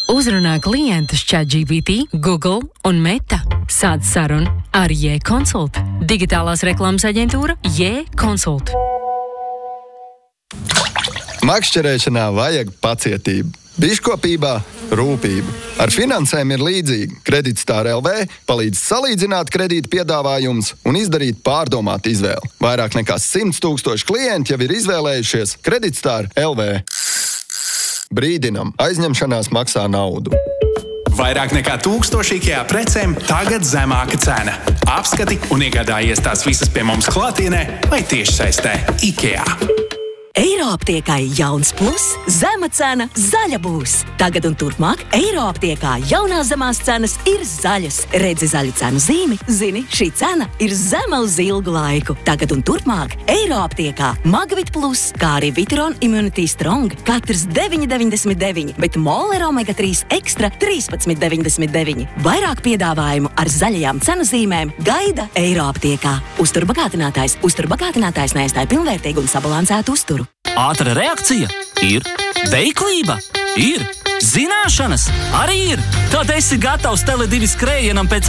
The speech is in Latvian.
Uzrunā klientus ChatGPT, Google un Meta. Sāc sarunu ar J-Consult. Digitālās reklāmas aģentūra J-Consult. Makšķerēšanā vajag pacietību. Biškopībā rūpību. Ar finansēm ir līdzīgi. Kreditstar LV palīdz salīdzināt kredīta piedāvājumus un izdarīt pārdomātu izvēli. Vairāk nekā 100 000 klienti jau ir izvēlējušies Kreditstar LV. Brīdinam, aizņemšanās maksā naudu. Vairāk nekā 1000 IKEA precēm tagad zemāka cena. Apskati un iegādājies tās visas pie mums klātienē vai tiešsaistē IKEA. Eiroaptiekai jauns plus, zema cena, zaļa būs. Tagad un turpmāk Eiroaptiekā jaunās zemās cenas ir zaļas. Redzi zaļu cenu zīmi, zini, šī cena ir zema uz ilgu laiku. Tagad un turpmāk Eiroaptiekā Magvit plus, kā arī Viteron Immunity Strong, katrs 9,99, bet Moler Omega 3 Extra 13,99. Vairāk piedāvājumu ar zaļajām cenu zīmēm gaida Eiroaptiekā. Uzturbagātinātājs neaizstāja pilnvērtīgu un sabalansētu uzturu. Ātra reakcija ir, veiklība ir, zināšanas arī ir. Tad esi gatavs Tele2 skrējienam pēc